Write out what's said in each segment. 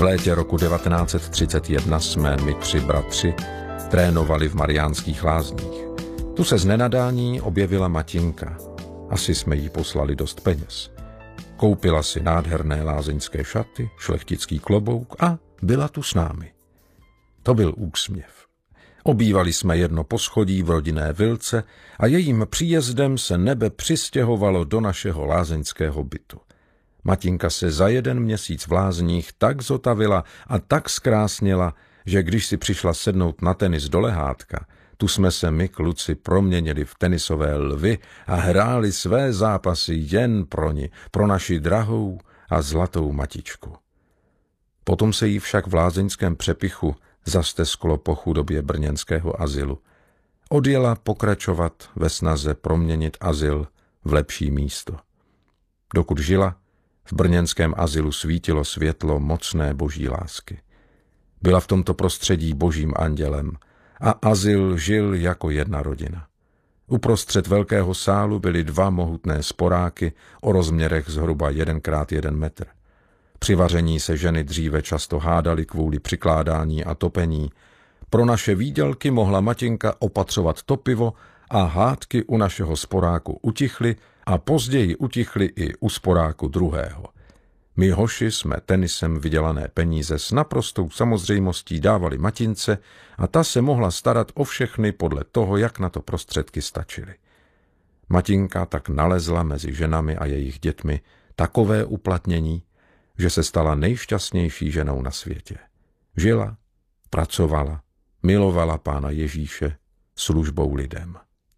létě roku 1931 jsme my 3 bratři trénovali v Mariánských Lázních. Tu se z nenadání objevila Matinka. Asi jsme jí poslali dost peněz. Koupila si nádherné lázeňské šaty, šlechtický klobouk a byla tu s námi. To byl úsměv. Obývali jsme jedno poschodí v rodinné vilce a jejím příjezdem se nebe přistěhovalo do našeho lázeňského bytu. Matinka se za 1 měsíc v Lázních tak zotavila a tak zkrásněla, že když si přišla sednout na tenis do lehátka, tu jsme se my kluci proměnili v tenisové lvy a hráli své zápasy jen pro ni, pro naši drahou a zlatou matičku. Potom se jí však v lázeňském přepichu zastesklo po chudobě brněnského azylu. Odjela pokračovat ve snaze proměnit azyl v lepší místo. Dokud žila, v brněnském azylu svítilo světlo mocné boží lásky. Byla v tomto prostředí božím andělem a azyl žil jako jedna rodina. Uprostřed velkého sálu byly 2 mohutné sporáky o rozměrech zhruba 1x1 metr. Při vaření se ženy dříve často hádaly kvůli přikládání a topení. Pro naše výdělky mohla Matinka opatřovat topivo a hádky u našeho sporáku utichly a později utichly i u sporáku druhého. My hoši jsme tenisem vydělané peníze s naprostou samozřejmostí dávali Matince a ta se mohla starat o všechny podle toho, jak na to prostředky stačily. Matinka tak nalezla mezi ženami a jejich dětmi takové uplatnění, že se stala nejšťastnější ženou na světě. Žila, pracovala, milovala Pána Ježíše službou lidem.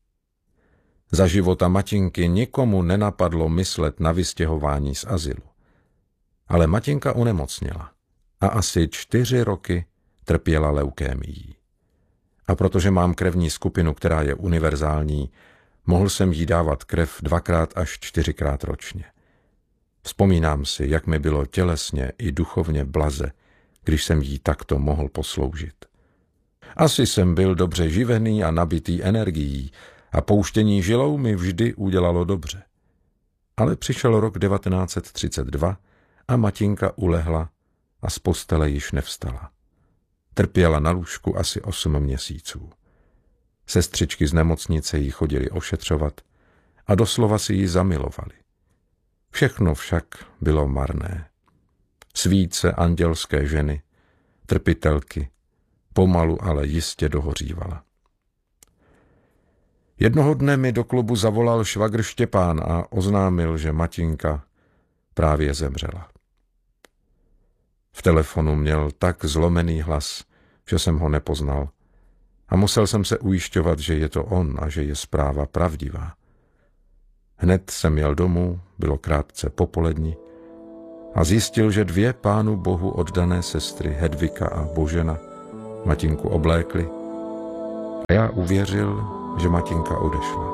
Za života Matinky nikomu nenapadlo myslet na vystěhování z azylu. Ale Matinka onemocněla a asi 4 roky trpěla leukémií. A protože mám krevní skupinu, která je univerzální, mohl jsem jí dávat krev 2x až 4x ročně. Vzpomínám si, jak mi bylo tělesně i duchovně blaze, když jsem jí takto mohl posloužit. Asi jsem byl dobře živený a nabitý energií a pouštění žilou mi vždy udělalo dobře. Ale přišel rok 1932 a Matinka ulehla a z postele již nevstala. Trpěla na lůžku asi 8 měsíců. Sestřičky z nemocnice jí chodily ošetřovat a doslova si ji zamilovali. Všechno však bylo marné. Svíce andělské ženy, trpitelky, pomalu, ale jistě dohořívala. Jednoho dne mi do klubu zavolal švagr Štěpán a oznámil, že Matinka právě zemřela. V telefonu měl tak zlomený hlas, že jsem ho nepoznal a musel jsem se ujišťovat, že je to on a že je zpráva pravdivá. Hned jsem jel domů, bylo krátce popolední a zjistil, že 2 Pánu Bohu oddané sestry, Hedvika a Božena, Matinku oblékli a já uvěřil, že Matinka odešla.